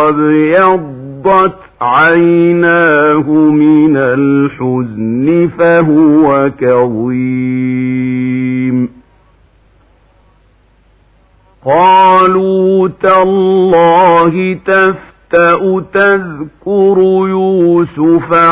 وابيضت عيناه من الحزن فهو كظيم قالوا تالله تفتأ تذكر يوسف